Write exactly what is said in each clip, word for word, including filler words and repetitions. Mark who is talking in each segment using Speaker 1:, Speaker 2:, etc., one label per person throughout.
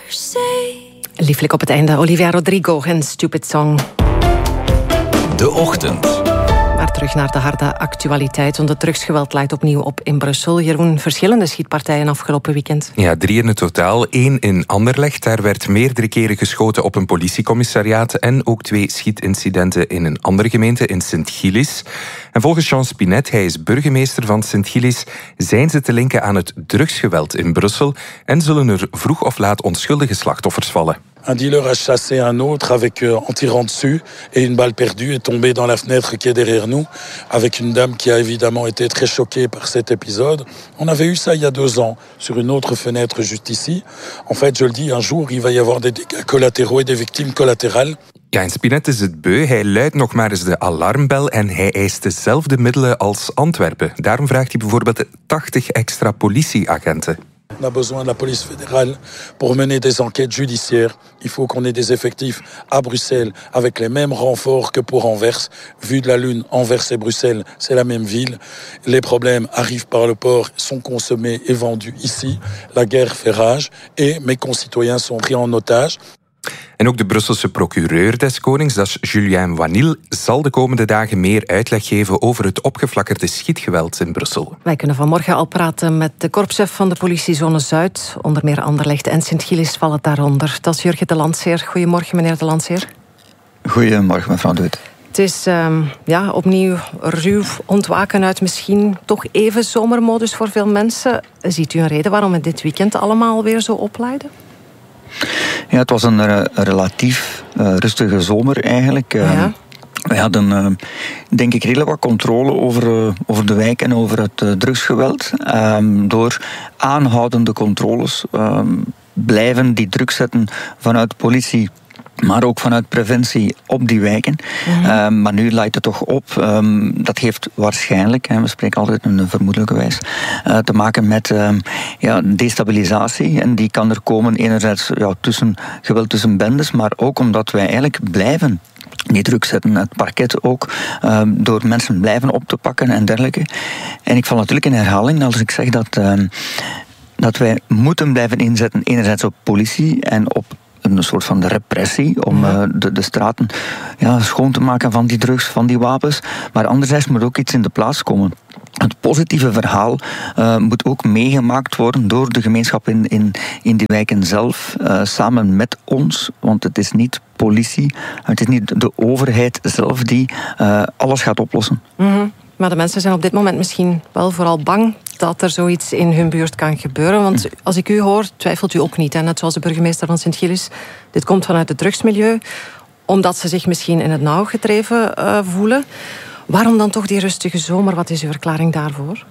Speaker 1: Lieflijk op het einde, Olivia Rodrigo en Stupid Song.
Speaker 2: De Ochtend.
Speaker 1: Maar terug naar de harde actualiteit, want het drugsgeweld leidt opnieuw op in Brussel. Jeroen, verschillende schietpartijen afgelopen weekend.
Speaker 3: Ja, drie in het totaal. Eén in Anderlecht. Daar werd meerdere keren geschoten op een politiecommissariaat. En ook twee schietincidenten in een andere gemeente, in Sint-Gillis. En volgens Jean Spinet, hij is burgemeester van Sint-Gillis, zijn ze te linken aan het drugsgeweld in Brussel en zullen er vroeg of laat onschuldige slachtoffers vallen.
Speaker 4: Un dealer a chassé un autre avec, euh, en tirant dessus et une balle perdue est tombée dans la fenêtre qui est derrière nous avec une dame qui a évidemment été très choquée par cet épisode. On avait eu ça il y a deux ans sur une autre fenêtre juste ici. En fait, je le dis, un jour il va y avoir des dégâts collatéraux et des victimes collatérales.
Speaker 3: Ja, en Spinet is het beu. Hij luidt nog maar eens de alarmbel en hij eist dezelfde middelen als Antwerpen. Daarom vraagt hij bijvoorbeeld tachtig extra politieagenten.
Speaker 4: On a besoin de la police fédérale pour mener des enquêtes judiciaires. Il faut qu'on ait des effectifs à Bruxelles avec les mêmes renforts que pour Anvers. Vu de la Lune, Anvers et Bruxelles, c'est la même ville. Les problèmes arrivent par le port, sont consommés et vendus ici. La guerre fait rage et mes concitoyens sont pris en otage.
Speaker 3: En ook de Brusselse procureur des Konings, dat is Julien Wanil, zal de komende dagen meer uitleg geven over het opgeflakkerde schietgeweld in Brussel.
Speaker 1: Wij kunnen vanmorgen al praten met de korpschef van de politiezone Zuid. Onder meer Anderlecht en Sint-Gillis vallen daaronder. Dat is Jurgen de Landseer. Goedemorgen, meneer de Landseer.
Speaker 5: Goedemorgen, mevrouw de Wit.
Speaker 1: Het is um, ja, opnieuw ruw ontwaken uit misschien toch even zomermodus voor veel mensen. Ziet u een reden waarom het dit weekend allemaal weer zo opleiden?
Speaker 5: Ja, het was een uh, relatief uh, rustige zomer eigenlijk. Uh, ja. We hadden, uh, denk ik, redelijk wat controle over, uh, over de wijk en over het uh, drugsgeweld. Um, door aanhoudende controles um, blijven die druk zetten vanuit politie, maar ook vanuit preventie op die wijken. Mm-hmm. Um, maar nu lijkt het toch op. Um, dat heeft waarschijnlijk, hè, we spreken altijd een vermoedelijke wijs, uh, te maken met um, ja, destabilisatie. En die kan er komen enerzijds ja, tussen geweld tussen bendes, maar ook omdat wij eigenlijk blijven die druk zetten, het parket ook, um, door mensen blijven op te pakken en dergelijke. En ik val natuurlijk in herhaling als ik zeg dat, um, dat wij moeten blijven inzetten enerzijds op politie en op een soort van repressie om uh, de, de straten ja, schoon te maken van die drugs, van die wapens. Maar anderzijds moet ook iets in de plaats komen. Het positieve verhaal uh, moet ook meegemaakt worden door de gemeenschap in, in, in die wijken zelf, uh, samen met ons. Want het is niet politie, het is niet de overheid zelf die uh, alles gaat oplossen.
Speaker 1: Mm-hmm. Maar de mensen zijn op dit moment misschien wel vooral bang dat er zoiets in hun buurt kan gebeuren. Want als ik u hoor, twijfelt u ook niet. Hè? Net zoals de burgemeester van Sint-Gillis. Dit komt vanuit het drugsmilieu. Omdat ze zich misschien in het nauw gedreven uh, voelen. Waarom dan toch die rustige zomer? Wat is uw verklaring daarvoor?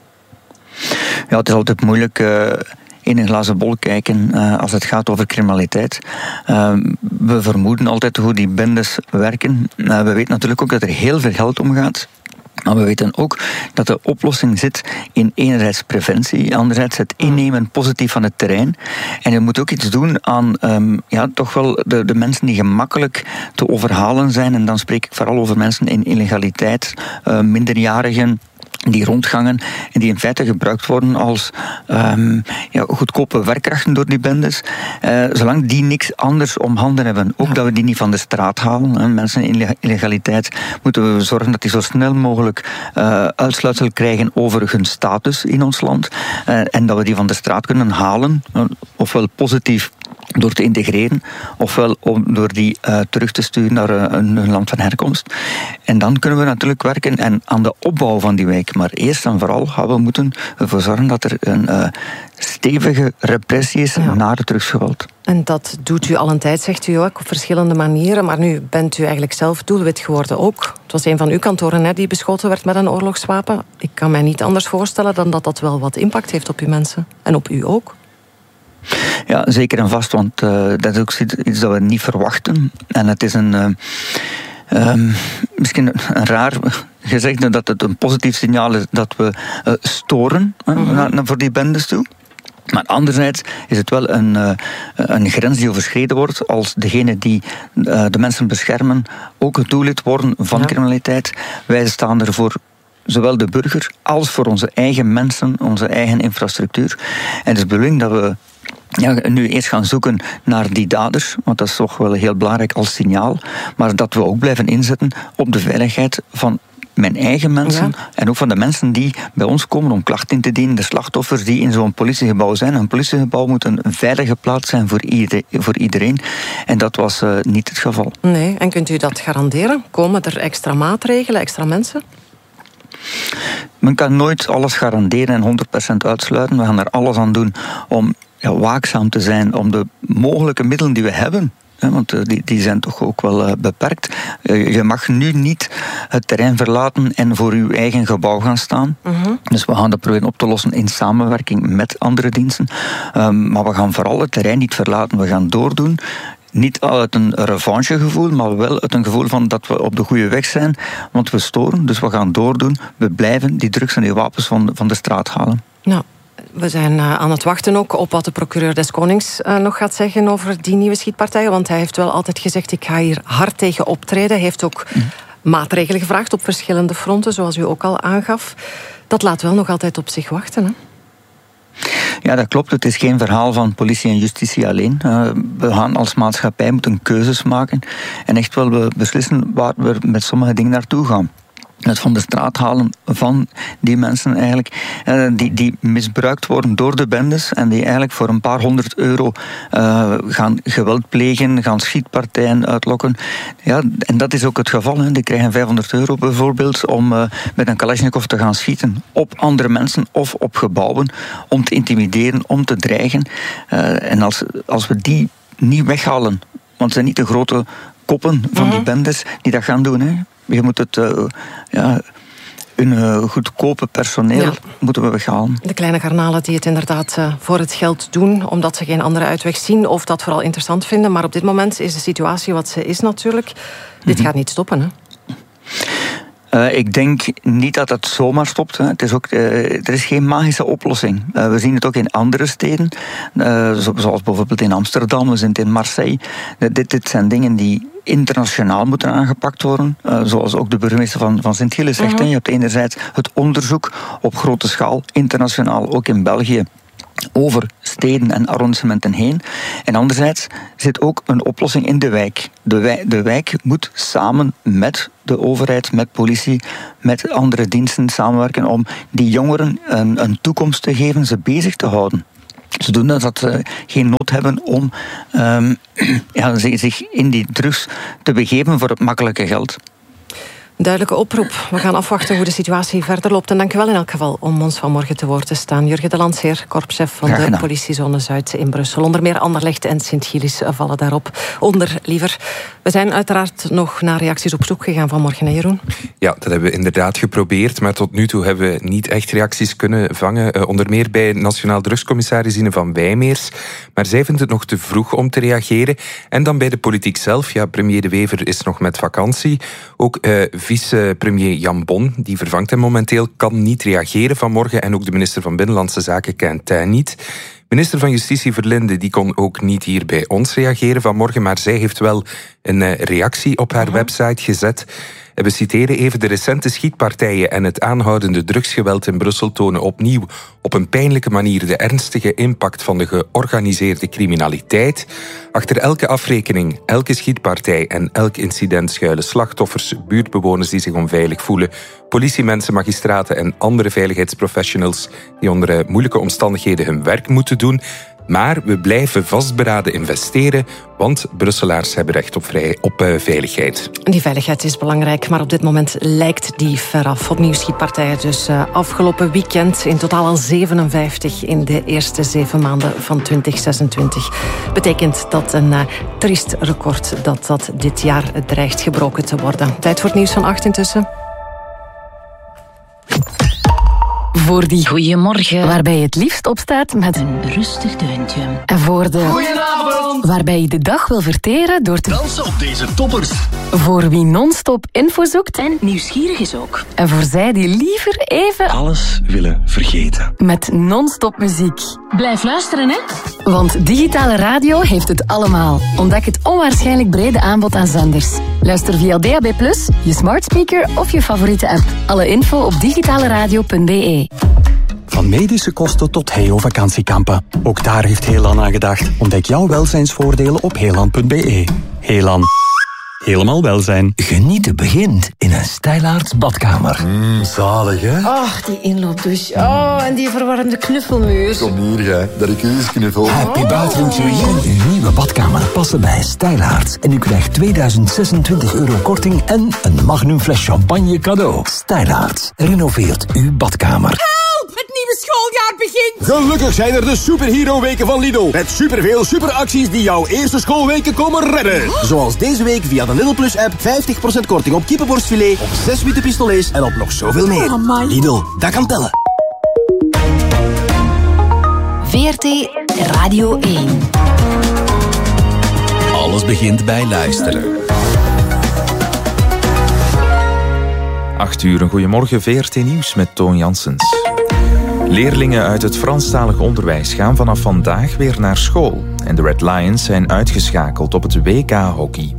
Speaker 5: Ja, het is altijd moeilijk Uh... in een glazen bol kijken uh, als het gaat over criminaliteit. Uh, we vermoeden altijd hoe die bendes werken. Uh, we weten natuurlijk ook dat er heel veel geld omgaat. Maar we weten ook dat de oplossing zit in enerzijds preventie, anderzijds het innemen positief van het terrein. En je moet ook iets doen aan um, ja, toch wel de, de mensen die gemakkelijk te overhalen zijn. En dan spreek ik vooral over mensen in illegaliteit, uh, minderjarigen die rondgangen en die in feite gebruikt worden als um, ja, goedkope werkkrachten door die bendes. Uh, zolang die niks anders om handen hebben, ook ja. dat we die niet van de straat halen. Hè. Mensen in illegaliteit moeten we zorgen dat die zo snel mogelijk uh, uitsluitsel krijgen over hun status in ons land. Uh, en dat we die van de straat kunnen halen, uh, ofwel positief door te integreren, ofwel om door die uh, terug te sturen naar uh, een, een land van herkomst. En dan kunnen we natuurlijk werken en aan de opbouw van die wijk. Maar eerst en vooral gaan we moeten ervoor zorgen dat er een uh, stevige repressie is ja. naar het drugsgeweld.
Speaker 1: En dat doet u al een tijd, zegt u ook, op verschillende manieren. Maar nu bent u eigenlijk zelf doelwit geworden ook. Het was een van uw kantoren hè, die beschoten werd met een oorlogswapen. Ik kan mij niet anders voorstellen dan dat dat wel wat impact heeft op uw mensen. En op u ook.
Speaker 5: Ja, zeker en vast, want uh, dat is ook iets dat we niet verwachten. En het is een uh, um, misschien een raar gezegde dat het een positief signaal is dat we uh, storen uh, mm-hmm. naar, naar voor die bendes toe. Maar anderzijds is het wel een, uh, een grens die overschreden wordt als degene die uh, de mensen beschermen ook het doelwit worden van ja. criminaliteit. Wij staan er voor zowel de burger als voor onze eigen mensen, onze eigen infrastructuur. En het is de bedoeling dat we Ja, nu eerst gaan zoeken naar die daders, want dat is toch wel heel belangrijk als signaal. Maar dat we ook blijven inzetten op de veiligheid van mijn eigen mensen, ja. En ook van de mensen die bij ons komen om klachten in te dienen, de slachtoffers die in zo'n politiegebouw zijn. Een politiegebouw moet een veilige plaats zijn voor iedereen. Voor iedereen. En dat was uh, niet het geval.
Speaker 1: Nee, en kunt u dat garanderen? Komen er extra maatregelen, extra mensen?
Speaker 5: Men kan nooit alles garanderen en honderd procent uitsluiten. We gaan er alles aan doen om ja, waakzaam te zijn, om de mogelijke middelen die we hebben, want die, die zijn toch ook wel uh, beperkt. Uh, je mag nu niet het terrein verlaten en voor uw eigen gebouw gaan staan. Uh-huh. Dus we gaan dat proberen op te lossen in samenwerking met andere diensten. Um, maar we gaan vooral het terrein niet verlaten. We gaan doordoen. Niet uit een revanchegevoel, maar wel uit een gevoel van dat we op de goede weg zijn. Want we storen, dus we gaan doordoen. We blijven die drugs en die wapens van, van de straat halen.
Speaker 1: Nou. We zijn aan het wachten ook op wat de procureur des Konings nog gaat zeggen over die nieuwe schietpartijen. Want hij heeft wel altijd gezegd, ik ga hier hard tegen optreden. Hij heeft ook mm. maatregelen gevraagd op verschillende fronten, zoals u ook al aangaf. Dat laat wel nog altijd op zich wachten, hè?
Speaker 5: Ja, dat klopt. Het is geen verhaal van politie en justitie alleen. Uh, we gaan als maatschappij moeten keuzes maken en echt wel beslissen waar we met sommige dingen naartoe gaan. Het van de straat halen van die mensen eigenlijk, uh, die, die misbruikt worden door de bendes en die eigenlijk voor een paar honderd euro uh, gaan geweld plegen, gaan schietpartijen uitlokken. Ja, en dat is ook het geval. Hè. Die krijgen vijfhonderd euro bijvoorbeeld om uh, met een Kalashnikov te gaan schieten op andere mensen of op gebouwen, om te intimideren, om te dreigen. Uh, en als, als we die niet weghalen, want het zijn niet de grote koppen van die bendes die dat gaan doen, hè. Je moet het, uh, ja, een uh, goedkope personeel ja. moeten we weghalen. De
Speaker 1: kleine garnalen die het inderdaad uh, voor het geld doen, omdat ze geen andere uitweg zien of dat vooral interessant vinden. Maar op dit moment is de situatie wat ze is natuurlijk. Dit mm-hmm. gaat niet stoppen, hè?
Speaker 5: Uh, ik denk niet dat het zomaar stopt. Hè. Het is ook, uh, er is geen magische oplossing. Uh, we zien het ook in andere steden, uh, zoals bijvoorbeeld in Amsterdam, we zien het in Marseille. Uh, dit, dit zijn dingen die internationaal moeten aangepakt worden. Uh, zoals ook de burgemeester van, van Sint-Gilles zegt. Uh-huh. Je hebt enerzijds het onderzoek op grote schaal, internationaal, ook in België, over steden en arrondissementen heen. En anderzijds zit ook een oplossing in de wijk. De wijk, de wijk moet samen met de overheid, met politie, met andere diensten samenwerken om die jongeren een, een toekomst te geven, ze bezig te houden. Zodoende dat ze geen nood hebben om um, ja, zich in die drugs te begeven voor het makkelijke geld.
Speaker 1: Duidelijke oproep. We gaan afwachten hoe de situatie verder loopt. En dank u wel in elk geval om ons vanmorgen te woord te staan. Jurgen de Landsheer, korpschef van de politiezone Zuid in Brussel. Onder meer Anderlecht en Sint-Gilles vallen daarop onder, liever. We zijn uiteraard nog naar reacties op zoek gegaan vanmorgen, hè Jeroen?
Speaker 3: Ja, dat hebben we inderdaad geprobeerd. Maar tot nu toe hebben we niet echt reacties kunnen vangen. Uh, onder meer bij Nationaal Drugscommissaris Ine van Wijmeers. Maar zij vindt het nog te vroeg om te reageren. En dan bij de politiek zelf. Ja, premier De Wever is nog met vakantie. Ook uh, vice-premier Jan Bon, die vervangt hem momenteel, kan niet reageren vanmorgen. En ook de minister van Binnenlandse Zaken, Quentin, niet. Minister van Justitie Verlinde, die kon ook niet hier bij ons reageren vanmorgen, maar zij heeft wel een reactie op haar website gezet. We citeren even: de recente schietpartijen en het aanhoudende drugsgeweld in Brussel tonen opnieuw op een pijnlijke manier de ernstige impact van de georganiseerde criminaliteit. Achter elke afrekening, elke schietpartij en elk incident schuilen slachtoffers, buurtbewoners die zich onveilig voelen, politiemensen, magistraten en andere veiligheidsprofessionals die onder moeilijke omstandigheden hun werk moeten doen. Maar we blijven vastberaden investeren, want Brusselaars hebben recht op, vrij, op uh, veiligheid.
Speaker 1: Die veiligheid is belangrijk, maar op dit moment lijkt die veraf. Opnieuw schietpartijen dus uh, afgelopen weekend. In totaal al zevenenvijftig in de eerste zeven maanden van twintig zesentwintig. Betekent dat een uh, triest record dat dat dit jaar dreigt gebroken te worden. Tijd voor het nieuws van acht intussen.
Speaker 6: Voor die goeiemorgen, waarbij je het liefst opstaat met een rustig deuntje. En voor de goedenavond, waarbij je de dag wil verteren door te
Speaker 7: dansen op deze toppers.
Speaker 6: Voor wie non-stop info zoekt
Speaker 7: en nieuwsgierig is ook.
Speaker 6: En voor zij die liever even
Speaker 7: alles willen vergeten.
Speaker 6: Met non-stop muziek.
Speaker 7: Blijf luisteren, hè?
Speaker 6: Want digitale radio heeft het allemaal. Ontdek het onwaarschijnlijk brede aanbod aan zenders. Luister via D A B plus, je smart speaker of je favoriete app. Alle info op digitaleradio punt b e.
Speaker 8: Van medische kosten tot Heo-vakantiekampen. Ook daar heeft Heelan aan gedacht. Ontdek jouw welzijnsvoordelen op heelan punt b e. Heelan. Helemaal welzijn.
Speaker 2: Genieten begint in een Stijlaarts badkamer.
Speaker 9: Mmm, zalig hè?
Speaker 10: Ach, die inloopdouche. Oh, en die verwarmde knuffelmuur.
Speaker 9: Kom hier, jij, dat ik u eens knuffel.
Speaker 2: Happy Bathroom Suite. Uw nieuwe badkamer passen bij Stijlaarts. En u krijgt tweeduizend zesentwintig euro korting en een magnum fles champagne cadeau. Stijlaarts renoveert uw badkamer.
Speaker 11: Help! Het nieuwe schooljaar begint!
Speaker 12: Gelukkig zijn er de superhero-weken van Lidl. Met superveel superacties die jouw eerste schoolweken komen redden. Oh. Zoals deze week via de Lidl Plus app vijftig procent korting op kippenborstfilet, op zes witte pistolets en op nog zoveel meer.
Speaker 11: Oh,
Speaker 12: Lidl, dat kan tellen.
Speaker 6: V R T Radio één.
Speaker 2: Alles begint bij luisteren.
Speaker 3: acht uur, een goedemorgen, V R T Nieuws met Toon Janssens. Leerlingen uit het Franstalig onderwijs gaan vanaf vandaag weer naar school. En de Red Lions zijn uitgeschakeld op het W K hockey.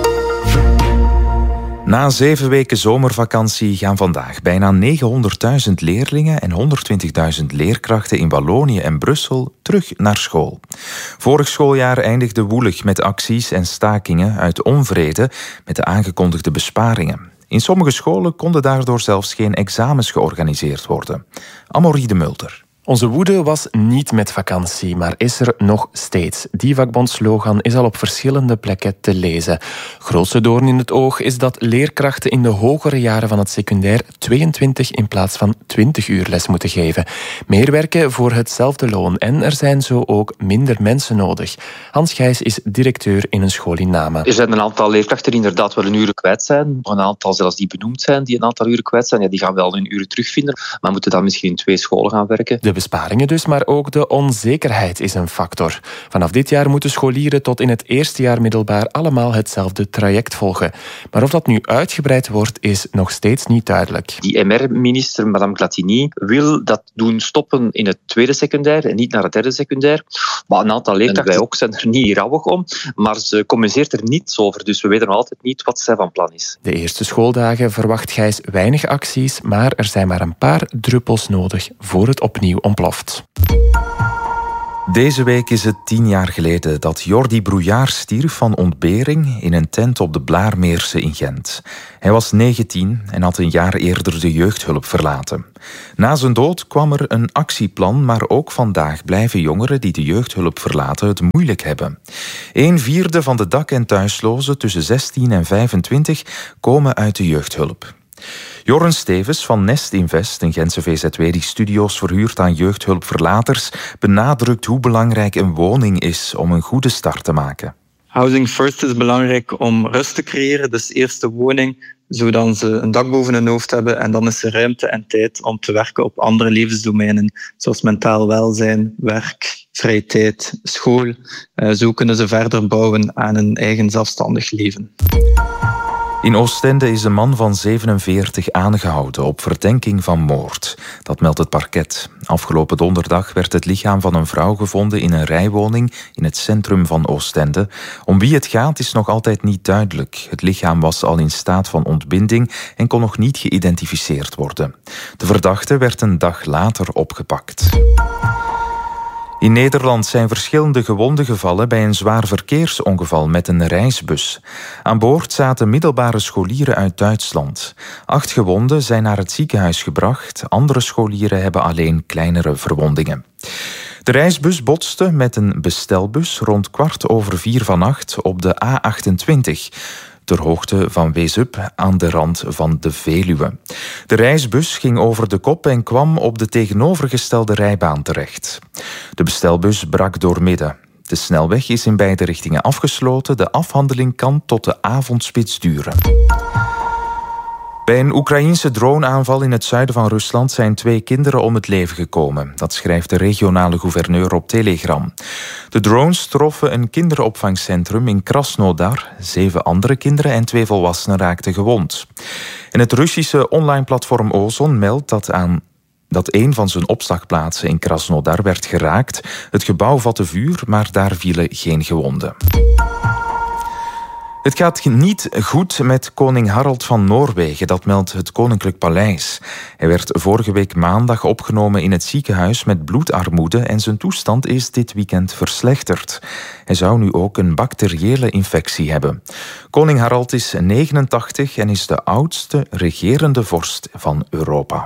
Speaker 3: Na zeven weken zomervakantie gaan vandaag bijna negenhonderdduizend leerlingen en honderdtwintigduizend leerkrachten in Wallonië en Brussel terug naar school. Vorig schooljaar eindigde woelig met acties en stakingen uit onvrede met de aangekondigde besparingen. In sommige scholen konden daardoor zelfs geen examens georganiseerd worden. Amaurie de Mulder.
Speaker 13: Onze woede was niet met vakantie, maar is er nog steeds. Die vakbondslogan is al op verschillende plekken te lezen. Grootste doorn in het oog is dat leerkrachten in de hogere jaren van het secundair tweeëntwintig in plaats van twintig uur les moeten geven. Meer werken voor hetzelfde loon en er zijn zo ook minder mensen nodig. Hans Gijs is directeur in een school in Namen.
Speaker 14: Er zijn een aantal leerkrachten die inderdaad wel een uren kwijt zijn. Een aantal zelfs die benoemd zijn, die een aantal uren kwijt zijn. Ja, die gaan wel hun uren terugvinden, maar moeten dan misschien in twee scholen gaan werken.
Speaker 13: De besparingen dus, maar ook de onzekerheid is een factor. Vanaf dit jaar moeten scholieren tot in het eerste jaar middelbaar allemaal hetzelfde traject volgen. Maar of dat nu uitgebreid wordt, is nog steeds niet duidelijk.
Speaker 14: Die M R-minister, madame Glatini, wil dat doen stoppen in het tweede secundair en niet naar het derde secundair. Maar een aantal leerkrachten, wij ook, zijn er niet rouwig om, maar ze communiceert er niets over, dus we weten nog altijd niet wat zij van plan is.
Speaker 13: De eerste schooldagen verwacht Gijs weinig acties, maar er zijn maar een paar druppels nodig voor het opnieuw ontploft.
Speaker 3: Deze week is het tien jaar geleden dat Jordi Brouillard stierf van ontbering in een tent op de Blaarmeerse in Gent. Hij was negentien en had een jaar eerder de jeugdhulp verlaten. Na zijn dood kwam er een actieplan, maar ook vandaag blijven jongeren die de jeugdhulp verlaten het moeilijk hebben. Een vierde van de dak- en thuislozen tussen zestien en vijfentwintig komen uit de jeugdhulp. Joren Stevens van Nest Invest, een Gentse V Z W die studio's verhuurt aan jeugdhulpverlaters, benadrukt hoe belangrijk een woning is om een goede start te maken.
Speaker 5: Housing first is belangrijk om rust te creëren, dus eerst de woning, zodat ze een dak boven hun hoofd hebben en dan is er ruimte en tijd om te werken op andere levensdomeinen, zoals mentaal welzijn, werk, vrije tijd, school. Zo kunnen ze verder bouwen aan een eigen zelfstandig leven.
Speaker 3: In Oostende is een man van zevenenveertig aangehouden op verdenking van moord. Dat meldt het parket. Afgelopen donderdag werd het lichaam van een vrouw gevonden in een rijwoning in het centrum van Oostende. Om wie het gaat is nog altijd niet duidelijk. Het lichaam was al in staat van ontbinding en kon nog niet geïdentificeerd worden. De verdachte werd een dag later opgepakt. In Nederland zijn verschillende gewonden gevallen bij een zwaar verkeersongeval met een reisbus. Aan boord zaten middelbare scholieren uit Duitsland. Acht gewonden zijn naar het ziekenhuis gebracht. Andere scholieren hebben alleen kleinere verwondingen. De reisbus botste met een bestelbus rond kwart over vier vannacht op de A achtentwintig... ter hoogte van Weesup aan de rand van de Veluwe. De reisbus ging over de kop en kwam op de tegenovergestelde rijbaan terecht. De bestelbus brak doormidden. De snelweg is in beide richtingen afgesloten. De afhandeling kan tot de avondspits duren. Bij een Oekraïense droneaanval in het zuiden van Rusland zijn twee kinderen om het leven gekomen. Dat schrijft de regionale gouverneur op Telegram. De drones troffen een kinderopvangcentrum in Krasnodar. Zeven andere kinderen en twee volwassenen raakten gewond. En het Russische online platform Ozon meldt dat aan dat een van zijn opslagplaatsen in Krasnodar werd geraakt. Het gebouw vatte vuur, maar daar vielen geen gewonden. Het gaat niet goed met koning Harald van Noorwegen, dat meldt het Koninklijk Paleis. Hij werd vorige week maandag opgenomen in het ziekenhuis met bloedarmoede en zijn toestand is dit weekend verslechterd. Hij zou nu ook een bacteriële infectie hebben. Koning Harald is negenentachtig en is de oudste regerende vorst van Europa.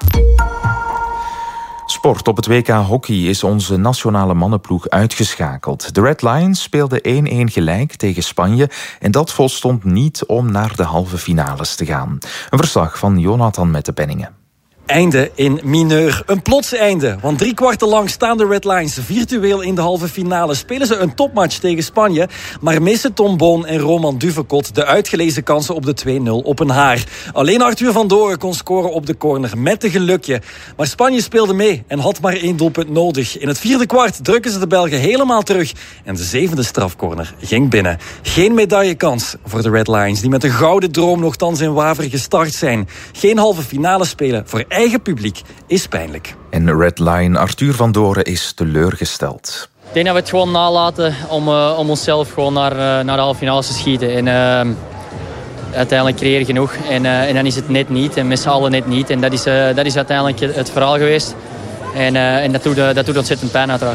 Speaker 3: Sport. Op het W K hockey is onze nationale mannenploeg uitgeschakeld. De Red Lions speelden één-één gelijk tegen Spanje en dat volstond niet om naar de halve finales te gaan. Een verslag van Jonathan Mettepenningen.
Speaker 15: Einde in mineur. Een plots einde. Want drie kwarten lang staan de Red Lions virtueel in de halve finale. Spelen ze een topmatch tegen Spanje. Maar missen Tom Boon en Roman Duvekot de uitgelezen kansen op de twee nul op een haar. Alleen Arthur van Doren kon scoren op de corner met een gelukje. Maar Spanje speelde mee en had maar één doelpunt nodig. In het vierde kwart drukken ze de Belgen helemaal terug. En de zevende strafcorner ging binnen. Geen medaillekans voor de Red Lions, die met een gouden droom nogthans in Waver gestart zijn. Geen halve finale spelen voor eigen publiek is pijnlijk.
Speaker 3: En Red Lion Arthur van Doren is teleurgesteld.
Speaker 16: Ik denk dat we het gewoon nalaten om, uh, om onszelf gewoon naar, uh, naar de halve finales te schieten. En, uh, uiteindelijk creëer je genoeg. En, uh, en dan is het net niet. En met z'n allen net niet. En dat is, uh, dat is uiteindelijk het verhaal geweest. En, uh, en dat, doet, uh, dat doet ontzettend pijn uiteraard.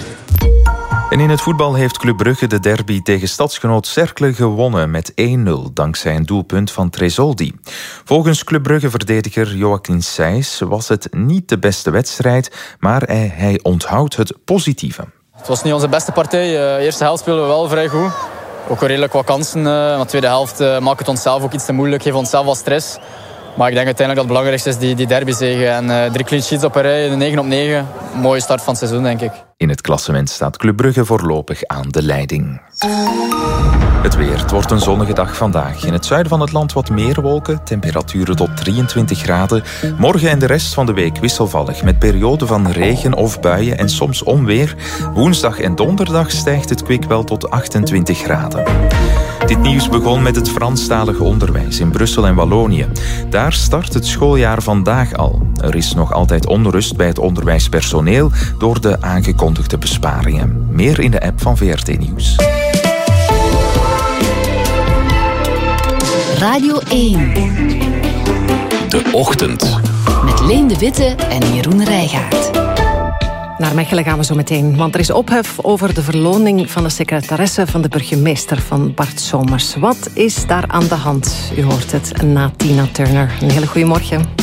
Speaker 3: En in het voetbal heeft Club Brugge de derby tegen stadsgenoot Cercle gewonnen met één nul, dankzij een doelpunt van Tresoldi. Volgens Club Brugge-verdediger Joachim Sijs was het niet de beste wedstrijd, maar hij, hij onthoudt het positieve.
Speaker 17: Het was niet onze beste partij. De eerste helft speelden we wel vrij goed. Ook wel redelijk wat kansen. Maar de tweede helft maakt het onszelf ook iets te moeilijk, geeft onszelf wat stress. Maar ik denk uiteindelijk dat het belangrijkste is die, die derbyzege. En uh, drie clean sheets op een rij, de negen op negen. Mooie start van het seizoen, denk ik.
Speaker 3: In het klassement staat Club Brugge voorlopig aan de leiding. Het weer. Het wordt een zonnige dag vandaag. In het zuiden van het land wat meer wolken. Temperaturen tot drieëntwintig graden. Morgen en de rest van de week wisselvallig. Met perioden van regen of buien en soms onweer. Woensdag en donderdag stijgt het kwik wel tot achtentwintig graden. Dit nieuws begon met het Franstalige onderwijs in Brussel en Wallonië. Daar start het schooljaar vandaag al. Er is nog altijd onrust bij het onderwijspersoneel door de aangekondigde besparingen. Meer in de app van V R T Nieuws.
Speaker 6: Radio één.
Speaker 2: De Ochtend.
Speaker 6: Met Leen de Witte en Jeroen Rijgaard.
Speaker 1: Naar Mechelen gaan we zo meteen, want er is ophef over de verloning van de secretaresse van de burgemeester van Bart Somers. Wat is daar aan de hand? U hoort het na Tina Turner. Een hele goede morgen.